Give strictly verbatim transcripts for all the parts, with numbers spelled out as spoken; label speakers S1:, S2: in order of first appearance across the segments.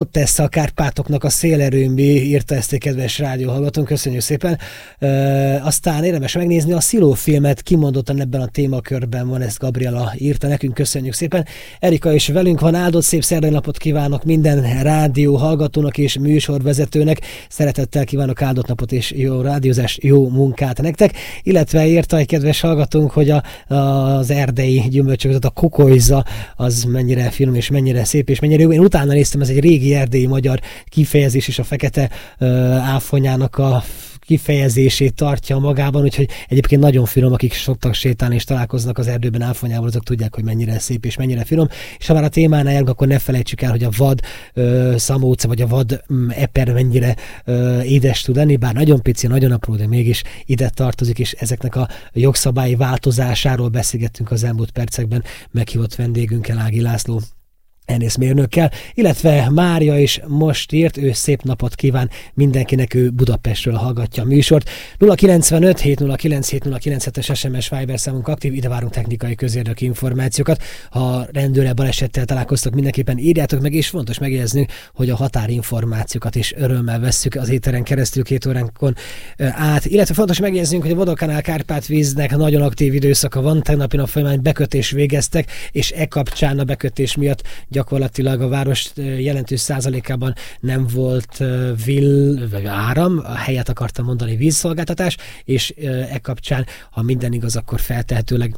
S1: Odessa a Kárpátoknak a szélerőmű, írta ezt egy kedves rádióhallgatónk, köszönjük szépen. E, aztán érdemes megnézni a Sziló filmet, kimondottan ebben a témakörben van, ezt Gabriela írta nekünk, köszönjük szépen. Erika is velünk van, áldott szép szerdai napot kívánok minden rádióhallgatónak és műsorvezetőnek. Szeretettel kívánok áldott napot és jó rádiózást, jó munkát nektek. Illetve írta egy kedves hallgatónk, hogy a, az erdei gyümölcsök, a kokolyza, az mennyire finom és mennyire szép és mennyire jó. Én utána néztem, ez egy régi erdélyi magyar kifejezés, és a fekete uh, áfonyának a kifejezését tartja magában, úgyhogy egyébként nagyon finom, akik szoktak sétálni és találkoznak az erdőben áfonyával, azok tudják, hogy mennyire szép és mennyire finom. És ha már a témánál járunk, akkor ne felejtsük el, hogy a vad ö, szamóca, vagy a vad m, eper mennyire ö, édes tud lenni, bár nagyon pici, nagyon apró, de mégis ide tartozik, és ezeknek a jogszabályi változásáról beszélgettünk az elmúlt percekben meghívott vendégünkkel, Ági László enészmérnökkel, illetve Mária is most írt, ő szép napot kíván mindenkinek, ő Budapestről hallgatja a műsort. nulla kilencvenöt hét nulla kilenc hét nulla kilenc es es em es Viber számunk aktív, ide várunk technikai közérdekű információkat. Ha rendőre balesettel találkoztok, mindenképpen írjátok meg, és fontos megjegyezni, hogy a határinformációkat is örömmel vesszük az éteren keresztül két óránkon át. Illetve fontos megjegyeznünk, hogy a Vodafone Kárpátvíznek nagyon aktív időszaka van, tegnapi nap folyamán bekötés végeztek, és e kapcsán a bekötés miatt gyakorlatilag a város jelentős százalékában nem volt vill, vagy áram, a helyet akartam mondani vízszolgáltatás, és e kapcsán, ha minden igaz, akkor feltehetőleg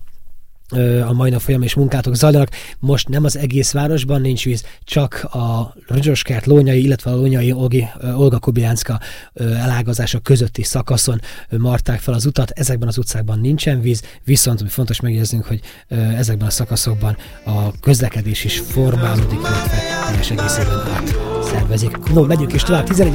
S1: a mai nap folyam és munkátok zajlanak. Most nem az egész városban nincs víz, csak a Rozsoskert, Lónyai, illetve a Lónyai Olga Kobiánszka elágazása közötti szakaszon marták fel az utat. Ezekben az utcákban nincsen víz, viszont fontos megjegyeznünk, hogy ezekben a szakaszokban a közlekedés is formálódik, illetve teljes egészében átszervezik. No, megyünk is tovább. tizenegy